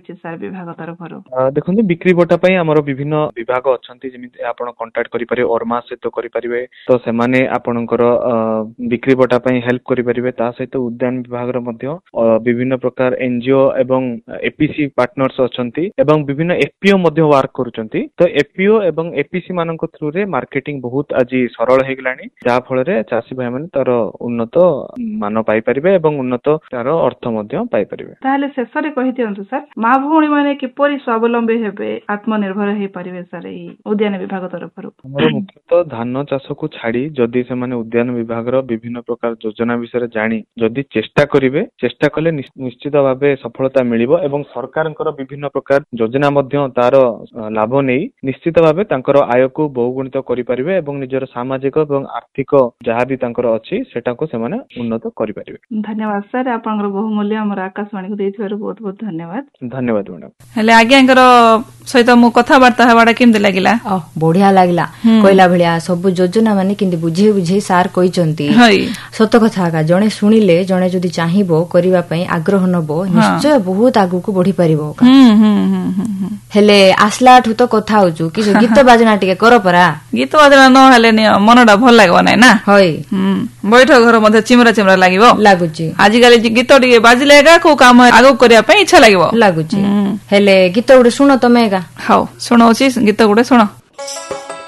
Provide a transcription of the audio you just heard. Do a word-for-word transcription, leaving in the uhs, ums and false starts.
Sir ବିଭାଗ ତରଫରୁ? ଦେଖନ୍ତୁ ବିକ୍ରି ବଟା ପାଇଁ ଆମର ବିଭିନ୍ନ ବିଭାଗ ଅଛନ୍ତି, ଯେମିତି ଆପଣ କଣ୍ଟାକ୍ଟ କରିପାରିବେ ଅର୍ମା ସହିତ କରିପାରିବେ, ତ ସେମାନେ ଆପଣଙ୍କର ବିକ୍ରି ବଟା ପାଇଁ ହେଲ୍ପ କରିପାରିବେ। ତା ସହିତ ଉଦ୍ୟାନ ବିଭାଗର ମଧ୍ୟ ବିଭିନ୍ନ ପ୍ରକାର ଏନଜିଓ ଏବଂ ଏପିସି ପାର୍ଟନର୍ସ ଅଛନ୍ତି ଏବଂ ବିଭିନ୍ନ ଏଫପିଓ ମଧ୍ୟ ୱାର୍କ କରୁଛନ୍ତି। ତ ଏଫପିଓ ଏବଂ ଏପିସି ମାନଙ୍କ ଥ୍ରୁରେ ମାର୍କେଟିଂ ବହୁତ ଆଜି ସରଳ ହେଇଗଲାଣି, ଯାହା ଫଳରେ ଚାଷୀ ଭାଇ ମାନେ ତାର ଉନ୍ନତ ମାନ ପାଇପାରିବେ ଏବଂ ଉନ୍ନତ ତାର ଅର୍ଥ ମଧ୍ୟ ପାଇପାରିବେ। ତାହେଲେ ଶେଷରେ କହିଦିଅନ୍ତୁ ସାର୍, ମା ଭଉଣୀ ମାନେ କିପରି ସ୍ୱାବଲମ୍ବୀ ହେବେ, ଆତ୍ମନିର୍ଭର ହେଇପାରିବେ ସାର୍ ଏଇ ଉଦ୍ୟାନ ବିଭାଗ ତରଫରୁ? ଆମର ମୁଖ୍ୟତଃ ଧାନ ଚାଷକୁ ଛାଡି ଯଦି ସେମାନେ ଉଦ୍ୟାନ ବିଭାଗର ବିଭିନ୍ନ ପ୍ରକାର ଯୋଜନା ବିଷୟରେ ଜାଣି ଯଦି ଚେଷ୍ଟା କରିବେ, ଚେଷ୍ଟା କଲେ ନିଶ୍ଚିତ ଭାବେ ସଫଳତା ମିଳିବ ଏବଂ ସରକାରଙ୍କର ବିଭିନ୍ନ ପ୍ରକାର ଯୋଜନା ମଧ୍ୟ ତାର ଲାଭ ନେଇ ନିଶ୍ଚିତ ଭାବେ ତାଙ୍କର ଆୟକୁ ବହୁଗୁଣିତ କରିପାରିବେ ଏବଂ ନିଜର ସାମାଜିକ ଏବଂ ଆର୍ଥିକ ଯାହାବି ତାଙ୍କର ଅଛି ସେଟାକୁ ସେମାନେ ଉନ୍ନତ କରିପାରିବେ। ଧନ୍ୟବାଦ ସାର୍, ଆପଣଙ୍କର ବହୁମୂଲ୍ୟ ଆମର ଆକାଶବାଣୀକୁ ଦେଇଥିବାରୁ ବହୁତ ବହୁତ ଧନ୍ୟବାଦ। ଧନ୍ୟବାଦ ମ୍ୟାଡାମ। ହେଲେ ଆଜ୍ଞାଙ୍କର ସହିତ ମୁଁ କଥାବାର୍ତ୍ତା ହେବାଟା କେମିତି ଲାଗିଲା? ବଢିଆ ଲାଗିଲା। କହିଲା ଭଳିଆ ସବୁ ଯୋଜନା ମାନେ କେମିତି ବୁଝେଇ ବୁଝେଇ ସାର୍ କହିଛନ୍ତି। ସତ କଥା ଆକା, ଜଣେ ଶୁଣିଲେ ଜଣେ ଯଦି ଚାହିଁବ କରିବା ପାଇଁ ଆଗ୍ରହ ନବ, ନିଶ୍ଚୟ ବହୁତ ଆଗକୁ ବଢି ପାରିବ। ହେଲେ ଆସିଲାଠୁ ତ କଥା ହଉଛୁ କି ଗୀତ ବାଜନା ଟିକେ କର ପରା। ଗୀତ ବାଜନା ନହେଲେ ମନଟା ଭଲ ଲାଗିବ ନାଇଁ ନା? ହଇ ବୈଠକ ଘର ମଧ୍ୟ ଚିମରା ଚିମରା ଲାଗିବ ଲାଗୁଛି। ଆଜିକାଲି ଗୀତ ଟିକେ ବାଜିଲେ ଏକା କୋଉ କାମ ଆଗକୁ କରିବା ପାଇଁ ଇଚ୍ଛା ଲାଗିବ ଲାଗୁଛି। ହେଲେ ଗୀତ ଗୋଟେ ଶୁଣ ତମେ ଏକା। ହଉ ଶୁଣଉଛି, ଗୀତ ଗୋଟେ ଶୁଣ।